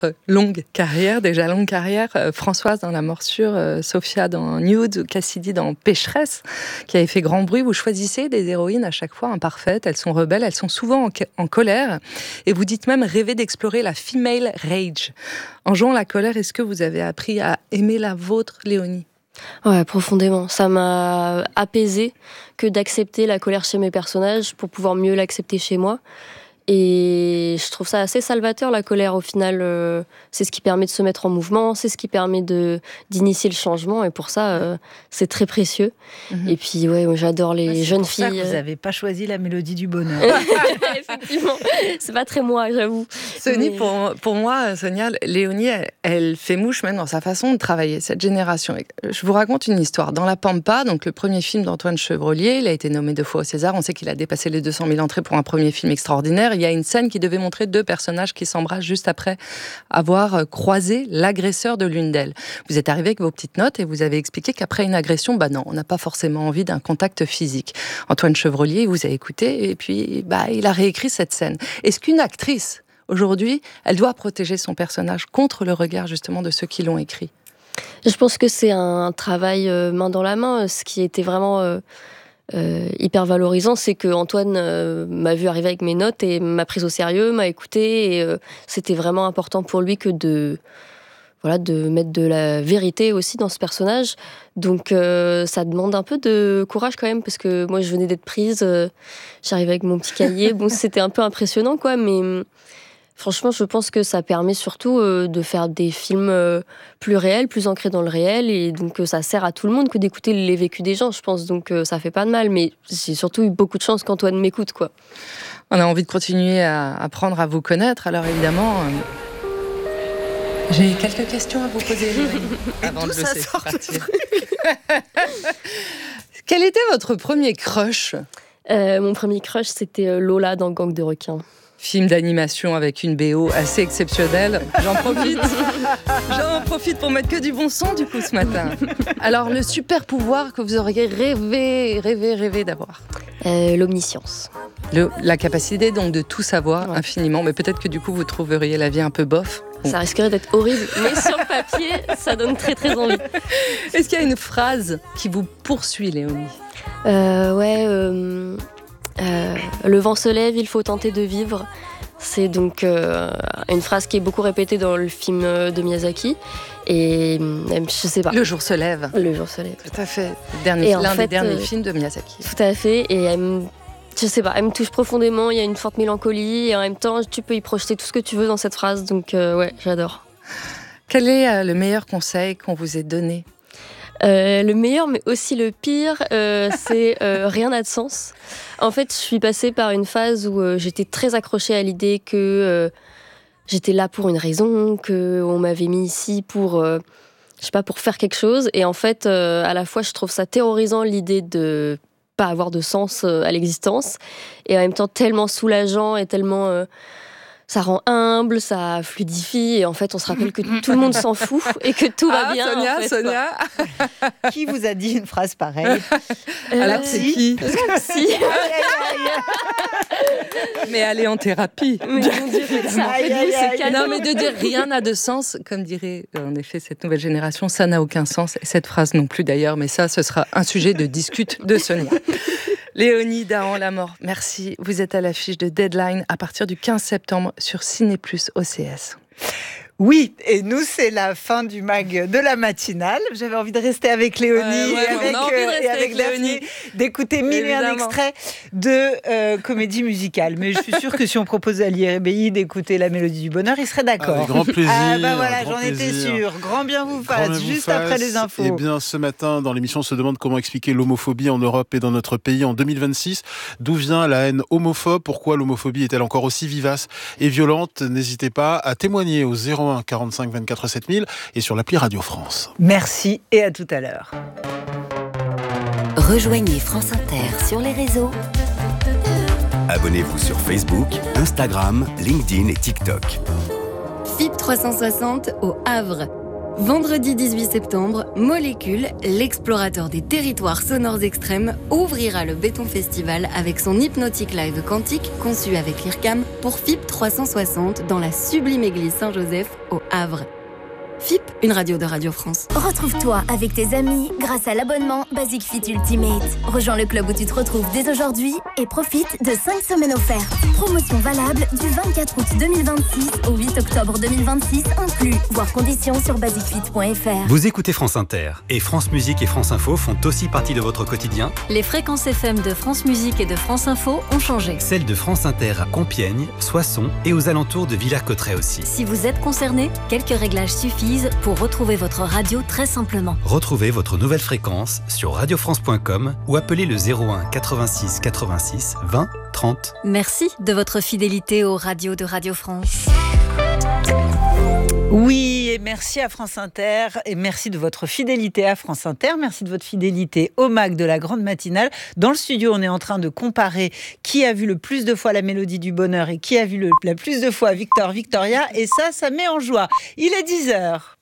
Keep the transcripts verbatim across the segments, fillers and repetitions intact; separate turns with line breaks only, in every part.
longue carrière, déjà longue carrière, euh, Françoise dans La Morsure, euh, Sophia dans Nude, Cassidy dans Pécheresse, qui avait fait grand bruit. Vous choisissez des héroïnes à chaque fois imparfaites, elles sont rebelles, elles sont souvent en, en colère, et vous dites même rêver d'explorer la female rage. En jouant la colère, est-ce que vous avez appris à aimer la vôtre, Léonie ?
Ouais, profondément. Ça m'a apaisée que d'accepter la colère chez mes personnages pour pouvoir mieux l'accepter chez moi. Et je trouve ça assez salvateur, la colère, au final. Euh, c'est ce qui permet de se mettre en mouvement, c'est ce qui permet de, d'initier le changement. Et pour ça, euh, c'est très précieux. Mm-hmm. Et puis, ouais, moi, j'adore les
c'est
jeunes
pour
filles.
Ça que vous n'avez pas choisi la mélodie du bonheur.
Effectivement, c'est pas très moi, j'avoue.
Sonia, Mais... pour, pour moi, Sonia, Léonie, elle, elle fait mouche même dans sa façon de travailler, cette génération. Je vous raconte une histoire. Dans La Pampa, donc le premier film d'Antoine Chevrollier, il a été nommé deux fois au César. On sait qu'il a dépassé les deux cent mille entrées pour un premier film extraordinaire. Il y a une scène qui devait montrer deux personnages qui s'embrassent juste après avoir croisé l'agresseur de l'une d'elles. Vous êtes arrivé avec vos petites notes et vous avez expliqué qu'après une agression, bah non, on n'a pas forcément envie d'un contact physique. Antoine Chevrollier vous a écouté et puis bah, il a réécrit cette scène. Est-ce qu'une actrice, aujourd'hui, elle doit protéger son personnage contre le regard justement de ceux qui l'ont écrit ?
Je pense que c'est un travail euh, main dans la main. Ce qui était vraiment... Euh... Euh, hyper valorisant, c'est que Antoine euh, m'a vu arriver avec mes notes et m'a prise au sérieux, m'a écouté, et euh, c'était vraiment important pour lui que de voilà de mettre de la vérité aussi dans ce personnage. Donc euh, ça demande un peu de courage quand même, parce que moi je venais d'être prise, euh, j'arrivais avec mon petit cahier, bon c'était un peu impressionnant quoi, mais franchement, je pense que ça permet surtout euh, de faire des films euh, plus réels, plus ancrés dans le réel, et donc euh, ça sert à tout le monde que d'écouter les vécus des gens, je pense, donc euh, ça fait pas de mal, mais j'ai surtout eu beaucoup de chance qu'Antoine m'écoute, quoi.
On a envie de continuer à apprendre à vous connaître, alors évidemment... Euh... J'ai quelques questions à vous poser, avant de le laisser partir. Quel était votre premier crush ?
euh, Mon premier crush, c'était Lola dans Gang de requins.
Film d'animation avec une B O assez exceptionnelle. J'en profite. J'en profite pour mettre que du bon son du coup ce matin. Alors le super pouvoir que vous auriez rêvé, rêvé, rêvé d'avoir.
Euh, l'omniscience.
Le, la capacité donc de tout savoir ouais. infiniment, mais peut-être que du coup vous trouveriez la vie un peu bof.
Bon. Ça risquerait d'être horrible, mais sur le papier, ça donne très très envie.
Est-ce qu'il y a une phrase qui vous poursuit, Léonie ?
euh, Ouais. Euh... Euh, le vent se lève, il faut tenter de vivre. C'est donc euh, une phrase qui est beaucoup répétée dans le film de Miyazaki. Et euh, je sais pas.
Le jour se lève.
Le jour se lève.
Tout à fait. Dernier, l'un fait, des derniers euh, films de Miyazaki.
Tout à fait. Et elle me, je sais pas, elle me touche profondément. Il y a une forte mélancolie et en même temps, tu peux y projeter tout ce que tu veux dans cette phrase. Donc euh, ouais, j'adore.
Quel est euh, le meilleur conseil qu'on vous ait donné ?
Euh, le meilleur, mais aussi le pire, euh, c'est euh, rien n'a de sens. En fait, je suis passée par une phase où euh, j'étais très accrochée à l'idée que euh, j'étais là pour une raison, qu'on m'avait mis ici pour, euh, je sais pas, pour faire quelque chose. Et en fait, euh, à la fois, je trouve ça terrorisant l'idée de pas avoir de sens euh, à l'existence, et en même temps tellement soulageant et tellement... Euh, ça rend humble, ça fluidifie, et en fait, on se rappelle que tout le monde s'en fout et que tout va
ah,
bien.
Sonia,
en fait,
Sonia.
Qui vous a dit une phrase pareille ?
euh,
Alors, c'est qui ?
Si.
Mais aller en thérapie.
Mais mon Dieu, ça
aïe, aïe, aïe.
c'est
Non, mais de dire rien n'a de sens, comme dirait en effet cette nouvelle génération, ça n'a aucun sens. Et cette phrase non plus d'ailleurs, mais ça, ce sera un sujet de discute de Sonia. Léonie Dahan-Lamort, merci. Vous êtes à l'affiche de Deadline à partir du quinze septembre sur Ciné Plus O C S.
Oui, et nous, c'est la fin du mag de la matinale. J'avais envie de rester avec Léonie
euh, ouais,
et avec, euh, et avec Daphné, d'écouter mille et un extraits de euh, comédie musicale. Mais je suis sûre que si on propose à l'I R B I d'écouter La Mélodie du Bonheur, il serait d'accord.
Avec grand plaisir.
Ah bah voilà, j'en
plaisir.
étais sûre. Grand bien vous fasse,
bien vous
juste
fasse.
après les infos.
Eh bien, ce matin, dans l'émission, on se demande comment expliquer l'homophobie en Europe et dans notre pays en deux mille vingt-six. D'où vient la haine homophobe ? Pourquoi l'homophobie est-elle encore aussi vivace et violente ? N'hésitez pas à témoigner au zéro un quarante-cinq vingt-quatre sept mille et sur l'appli Radio France.
Merci et à tout à l'heure.
Rejoignez France Inter sur les réseaux.
Abonnez-vous sur Facebook, Instagram, LinkedIn et TikTok.
F I P trois cent soixante au Havre.
Vendredi dix-huit septembre, Molécule, l'explorateur des territoires sonores extrêmes, ouvrira le Béton Festival avec son hypnotique live quantique conçu avec l'I R C A M pour F I P trois cent soixante dans la sublime église Saint-Joseph au Havre. F I P, une radio de Radio France.
Retrouve-toi avec tes amis grâce à l'abonnement Basic Fit Ultimate. Rejoins le club où tu te retrouves dès aujourd'hui et profite de cinq semaines offertes. Promotion valable du vingt-quatre août deux mille vingt-six au huit octobre deux mille vingt-six inclus. Voir conditions sur basic fit point f r.
Vous écoutez France Inter et France Musique et France Info font aussi partie de votre quotidien.
Les fréquences F M de France Musique et de France Info ont changé.
Celles de France Inter à Compiègne, Soissons et aux alentours de Villers-Cotterêts aussi.
Si vous êtes concerné, quelques réglages suffisent pour retrouver votre radio très simplement.
Retrouvez votre nouvelle fréquence sur radio france point com ou appelez le zéro un quatre-vingt-six quatre-vingt-six vingt trente.
Merci de votre fidélité aux radios de Radio France.
Oui, et merci à France Inter, et merci de votre fidélité à France Inter, merci de votre fidélité au M A C de la grande matinale. Dans le studio, on est en train de comparer qui a vu le plus de fois la Mélodie du Bonheur et qui a vu le, la plus de fois Victor Victoria, et ça, ça met en joie. Il est dix heures.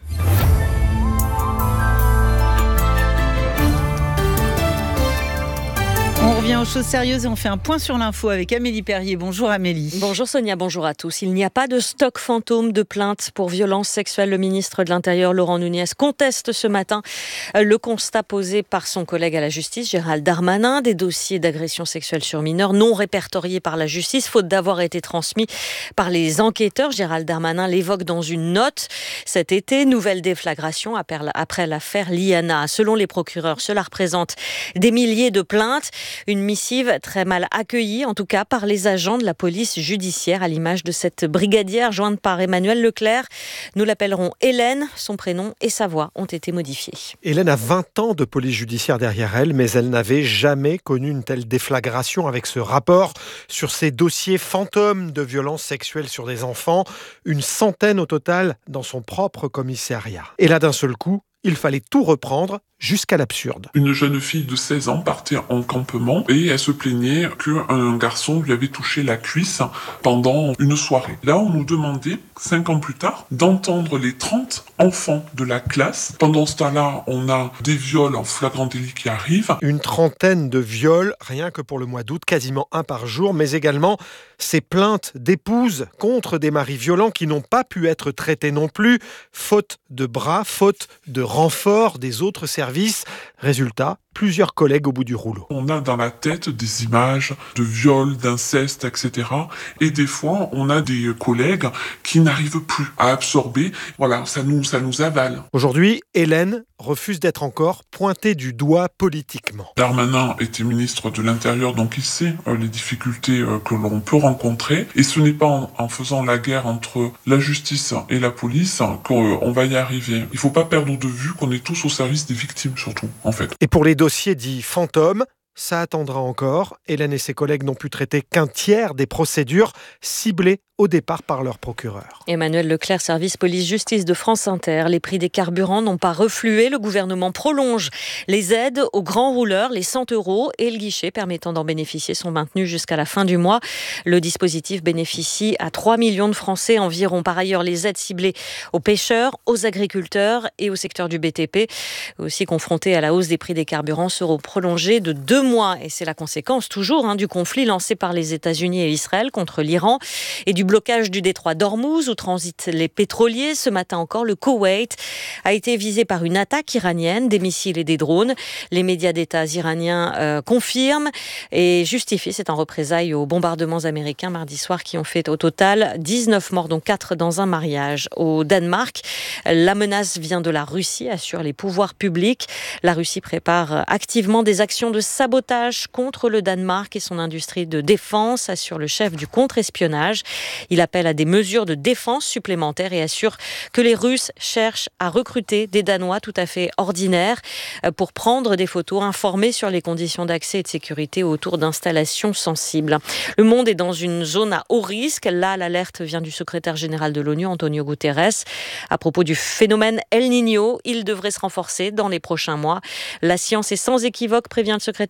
On revient aux choses sérieuses et on fait un point sur l'info avec Amélie Perrier. Bonjour Amélie.
Bonjour Sonia, bonjour à tous. Il n'y a pas de stock fantôme de plaintes pour violences sexuelles. Le ministre de l'Intérieur, Laurent Nunez, conteste ce matin le constat posé par son collègue à la justice, Gérald Darmanin, des dossiers d'agression sexuelle sur mineurs non répertoriés par la justice, faute d'avoir été transmis par les enquêteurs. Gérald Darmanin l'évoque dans une note. Cet été, nouvelle déflagration après l'affaire Liana. Selon les procureurs, cela représente des milliers de plaintes. Une missive très mal accueillie, en tout cas par les agents de la police judiciaire, à l'image de cette brigadière jointe par Emmanuel Leclerc. Nous l'appellerons Hélène. Son prénom et sa voix ont été modifiés.
Hélène a vingt ans de police judiciaire derrière elle, mais elle n'avait jamais connu une telle déflagration avec ce rapport sur ces dossiers fantômes de violences sexuelles sur des enfants. Une centaine au total dans son propre commissariat. Et là, d'un seul coup, il fallait tout reprendre jusqu'à l'absurde.
Une jeune fille de seize ans partait en campement et elle se plaignait qu'un garçon lui avait touché la cuisse pendant une soirée. Là, on nous demandait, cinq ans plus tard, d'entendre les trente enfants de la classe. Pendant ce temps-là, on a des viols en flagrant délit qui arrivent.
Une trentaine de viols, rien que pour le mois d'août, quasiment un par jour, mais également ces plaintes d'épouses contre des maris violents qui n'ont pas pu être traités non plus, faute de bras, faute de renfort des autres services. Résultat, plusieurs collègues au bout du rouleau.
On a dans la tête des images de viols, d'inceste, et cetera. Et des fois, on a des collègues qui n'arrivent plus à absorber. Voilà, ça nous, ça nous avale.
Aujourd'hui, Hélène refuse d'être encore pointée du doigt politiquement.
Darmanin était ministre de l'Intérieur, donc il sait euh, les difficultés euh, que l'on peut rencontrer. Et ce n'est pas en, en faisant la guerre entre la justice et la police qu'on euh, va y arriver. Il ne faut pas perdre de vue qu'on est tous au service des victimes, surtout, en fait.
Et pour les dossiers dits fantômes, ça attendra encore. Hélène et ses collègues n'ont pu traiter qu'un tiers des procédures ciblées au départ par leur procureur.
Emmanuel Leclerc, service police-justice de France Inter. Les prix des carburants n'ont pas reflué. Le gouvernement prolonge les aides aux grands rouleurs, les cent euros, et le guichet permettant d'en bénéficier sont maintenus jusqu'à la fin du mois. Le dispositif bénéficie à trois millions de Français environ. Par ailleurs, les aides ciblées aux pêcheurs, aux agriculteurs et au secteur du B T P, aussi confrontés à la hausse des prix des carburants, seront prolongées de deux mois. Et c'est la conséquence toujours hein, du conflit lancé par les États-Unis et Israël contre l'Iran et du blocage du détroit d'Ormuz où transitent les pétroliers. Ce matin encore, le Koweït a été visé par une attaque iranienne, des missiles et des drones. Les médias d'État iraniens euh, confirment et justifient, c'est en représailles aux bombardements américains mardi soir qui ont fait au total dix-neuf morts, dont quatre dans un mariage. Au Danemark, la menace vient de la Russie, assurent les pouvoirs publics. La Russie prépare activement des actions de sabotage contre le Danemark et son industrie de défense, assure le chef du contre-espionnage. Il appelle à des mesures de défense supplémentaires et assure que les Russes cherchent à recruter des Danois tout à fait ordinaires pour prendre des photos, informer sur les conditions d'accès et de sécurité autour d'installations sensibles. Le monde est dans une zone à haut risque. Là, l'alerte vient du secrétaire général de l'ONU, Antonio Guterres. À propos du phénomène El Niño, il devrait se renforcer dans les prochains mois. La science est sans équivoque, prévient le secrétaire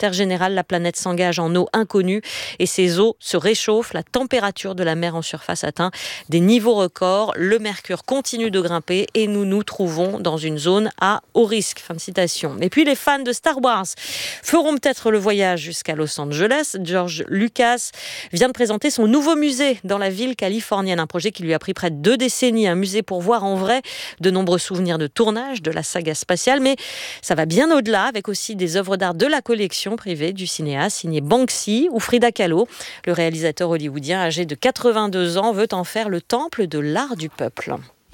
affaire générale, la planète s'engage en eau inconnue et ces eaux se réchauffent. La température de la mer en surface atteint des niveaux records. Le mercure continue de grimper et nous nous trouvons dans une zone à haut risque. Fin de citation. Et puis les fans de Star Wars feront peut-être le voyage jusqu'à Los Angeles. George Lucas vient de présenter son nouveau musée dans la ville californienne. Un projet qui lui a pris près de deux décennies. Un musée pour voir en vrai de nombreux souvenirs de tournage de la saga spatiale. Mais ça va bien au-delà, avec aussi des œuvres d'art de la collection privée du cinéaste signé Banksy ou Frida Kahlo. Le réalisateur hollywoodien âgé de quatre-vingt-deux ans veut en faire le temple de l'art du peuple.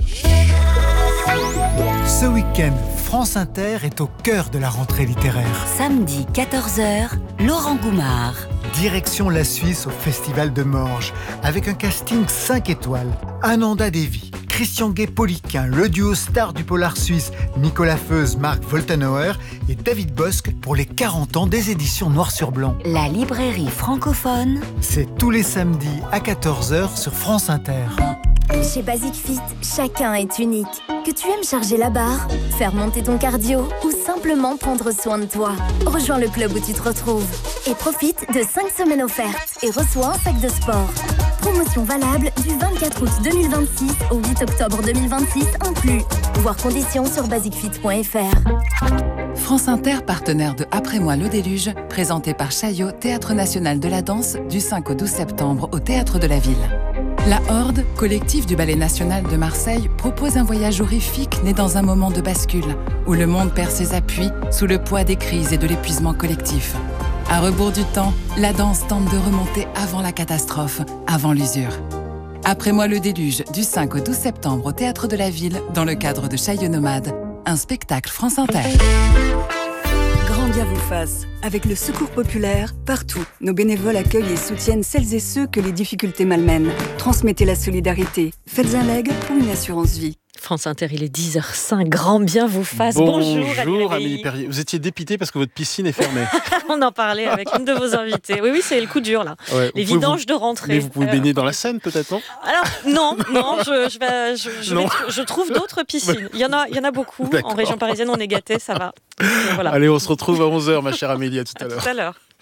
Ce week-end, France Inter est au cœur de la rentrée littéraire.
Samedi quatorze heures, Laurent Goumard.
Direction la Suisse au Festival de Morges, avec un casting cinq étoiles. Ananda Devi, Christian Gay-Poliquin, le duo star du polar suisse Nicolas Feuze, Marc Woltenauer et David Bosque pour les quarante ans des éditions Noir sur Blanc.
La librairie francophone.
C'est tous les samedis à quatorze heures sur France Inter.
Chez Basic Fit, chacun est unique. Que tu aimes charger la barre, faire monter ton cardio ou simplement prendre soin de toi, rejoins le club où tu te retrouves et profite de cinq semaines offertes et reçois un sac de sport. Promotion valable du vingt-quatre août deux mille vingt-six au huit octobre deux mille vingt-six inclus. Voir conditions sur basic fit point f r.
France Inter, partenaire de Après moi le déluge, présenté par Chaillot, Théâtre National de la Danse, du cinq au douze septembre au Théâtre de la Ville. La Horde, collectif du Ballet National de Marseille, propose un voyage horrifique né dans un moment de bascule, où le monde perd ses appuis sous le poids des crises et de l'épuisement collectif. À rebours du temps, la danse tente de remonter avant la catastrophe, avant l'usure. Après moi le déluge, du cinq au douze septembre au Théâtre de la Ville, dans le cadre de Chaillot Nomade, un spectacle France Inter.
Grand bien vous fasse. Avec le Secours populaire, partout, nos bénévoles accueillent et soutiennent celles et ceux que les difficultés malmènent. Transmettez la solidarité. Faites un leg ou une assurance vie.
France Inter, il est dix heures cinq. Grand bien vous fasse.
Bonjour,
Bonjour
Amélie Perrier. Vous étiez dépitée parce que votre piscine est fermée.
On en parlait avec une de vos invitées. Oui, oui, c'est le coup dur, là.
Ouais,
les vidanges vous... de rentrée.
Mais vous pouvez baigner dans la Seine, peut-être, non?
Alors, non, non, je, je, vais, je, je, non. Vais, je trouve d'autres piscines. Il y en a, il y en a beaucoup. En région parisienne, on est gâtés, ça va. Voilà.
Allez, on se retrouve à onze heures, ma chère Amélie. À tout à l'heure.
À tout à l'heure.